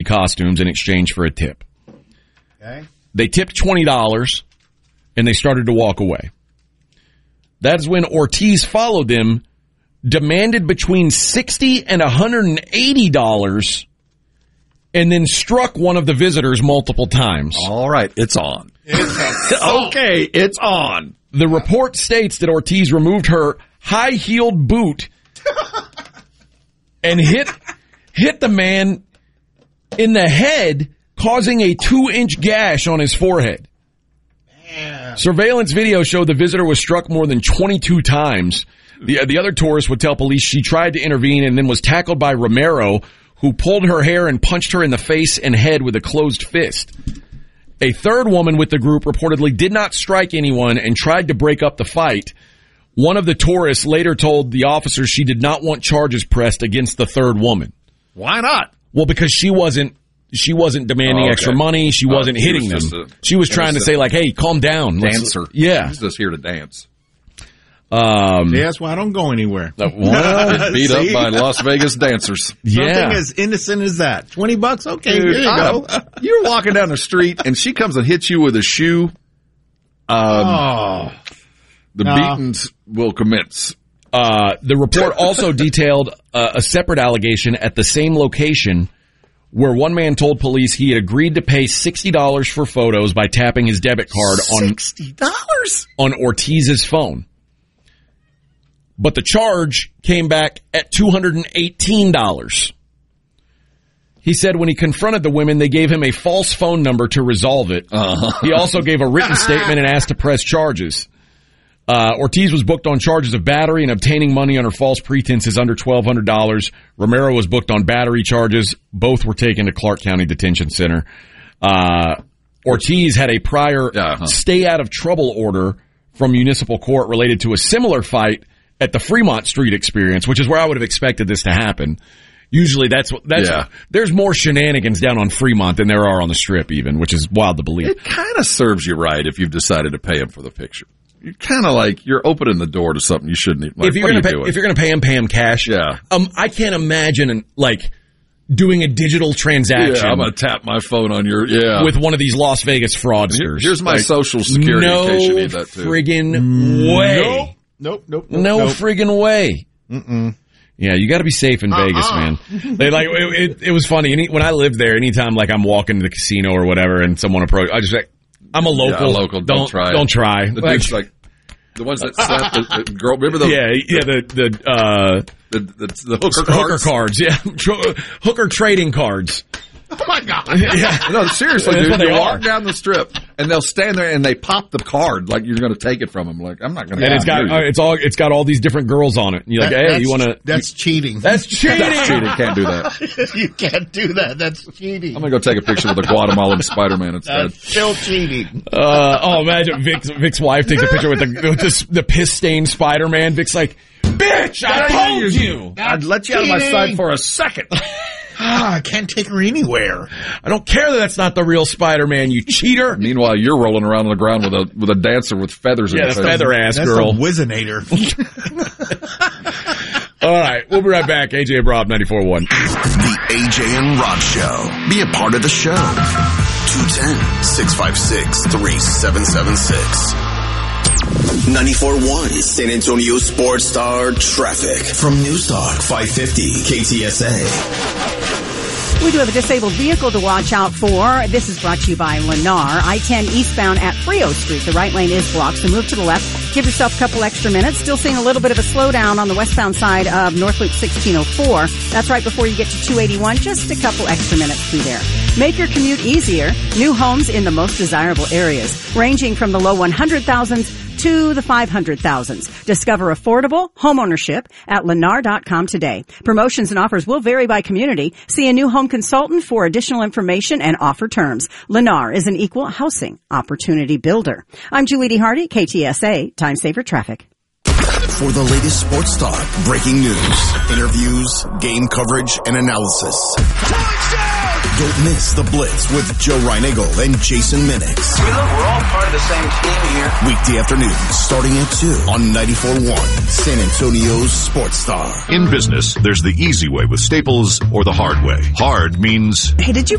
costumes in exchange for a tip. Okay. They tipped $20, and they started to walk away. That's when Ortiz followed them, demanded between $60 and $180, and then struck one of the visitors multiple times. All right, it's on. Okay, it's on. The report states that Ortiz removed her high-heeled boot and hit the man in the head, causing a 2-inch gash on his forehead. Man. Surveillance video showed the visitor was struck more than 22 times. The other tourist would tell police she tried to intervene and then was tackled by Romero, who pulled her hair and punched her in the face and head with a closed fist. A third woman with the group reportedly did not strike anyone and tried to break up the fight. One of the tourists later told the officers she did not want charges pressed against the third woman. Why not? Well, because she wasn't demanding extra money. She wasn't hitting them. She was trying to say, like, hey, calm down. Dancer. Yeah. She's just here to dance. That's why I don't go anywhere. Well, beat up by Las Vegas dancers. Yeah. Something as innocent as that. $20? Okay, Dude, here you go. You're walking down the street, and she comes and hits you with a shoe. The beatings will commence. The report also detailed a separate allegation at the same location where one man told police he had agreed to pay $60 for photos by tapping his debit card on Ortiz's phone. But the charge came back at $218. He said when he confronted the women, they gave him a false phone number to resolve it. He also gave a written statement and asked to press charges. Ortiz was booked on charges of battery and obtaining money under false pretenses under $1,200. Romero was booked on battery charges. Both were taken to Clark County Detention Center. Ortiz had a prior stay out of trouble order from municipal court related to a similar fight at the Fremont Street Experience, which is where I would have expected this to happen. Usually there's more shenanigans down on Fremont than there are on the Strip even, which is wild to believe. It kind of serves you right if you've decided to pay him for the picture. You're kind of like, you're opening the door to something you shouldn't even. Like, if you're going to pay him cash. Yeah. I can't imagine doing a digital transaction. Yeah, I'm going to tap my phone on your, with one of these Las Vegas fraudsters. Here's my social security in case you need that too. No friggin' way. Nope. No friggin' way. Mm-mm. Yeah, you got to be safe in Vegas, man. It was funny. When I lived there, anytime I'm walking to the casino or whatever, and someone approached, I just I'm a local. Yeah, local. Don't try. Don't try. The dude's the ones that slap the girl. Remember the the hooker cards. Yeah, hooker trading cards. Oh my God! Yeah, no, seriously, That's dude. what You they walk are. down the strip, and they'll stand there and they pop the card like you're going to take it from them. Like, I'm not going to. And it's got all these different girls on it. And you're like, hey, you want to? That's cheating. That's cheating. That's cheating. Can't do that. You can't do that. That's cheating. I'm going to go take a picture with a Guatemalan Spider-Man instead. That's still cheating. Imagine Vic's wife takes a picture with the piss-stained Spider-Man. Vic's like, bitch, I told you. I'd let you out of my sight for a second. I can't take her anywhere. I don't care that that's not the real Spider-Man, you cheater. Meanwhile, you're rolling around on the ground with a dancer with feathers in your face. Yeah, the feather-ass That's girl. That's a Wizinator. All right, we'll be right back. AJ and Rob, 94.1. The AJ and Rob Show. Be a part of the show. 210-656-3776. 94.1 San Antonio Sports Star Traffic from Newstalk 550 KTSA. We do have a disabled vehicle to watch out for. This is brought to you by Lennar. I-10 eastbound at Frio Street. The right lane is blocked, so move to the left. Give yourself a couple extra minutes. Still seeing a little bit of a slowdown on the westbound side of North Loop 1604. That's right before you get to 281. Just a couple extra minutes through there. Make your commute easier. New homes in the most desirable areas, ranging from the low 100,000s to the 500,000s. Discover affordable homeownership at Lennar.com today. Promotions and offers will vary by community. See a new home consultant for additional information and offer terms. Lennar is an equal housing opportunity builder. I'm Julie Hardy, KTSA, Time Saver Traffic. For the latest sports talk, breaking news, interviews, game coverage, and analysis. Don't miss The Blitz with Joe Reinagle and Jason Minix. We're all part of the same team here. Weekday afternoons, starting at 2 on 94.1 San Antonio's Sports Star. In business, there's the easy way with Staples or the hard way. Hard means... Hey, did you